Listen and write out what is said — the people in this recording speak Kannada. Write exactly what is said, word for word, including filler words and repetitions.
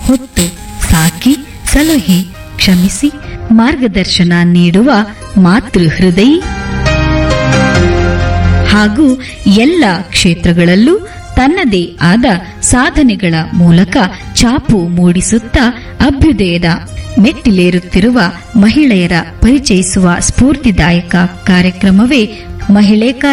ಹೊತ್ತು ಸಾಕಿ ಸಲಹೆ ಕ್ಷಮಿಸಿ ಮಾರ್ಗದರ್ಶನ ನೀಡುವ ಮಾತೃ ಹೃದಯಿ ಹಾಗೂ ಎಲ್ಲ ಕ್ಷೇತ್ರಗಳಲ್ಲೂ ತನ್ನದೇ ಆದ ಸಾಧನೆಗಳ ಮೂಲಕ ಛಾಪು ಮೂಡಿಸುತ್ತಾ ಅಭ್ಯುದಯದ ಮೆಟ್ಟಿಲೇರುತ್ತಿರುವ ಮಹಿಳೆಯರ ಪರಿಚಯಿಸುವ ಸ್ಫೂರ್ತಿದಾಯಕ ಕಾರ್ಯಕ್ರಮವೇ ಮಹಿಳೆ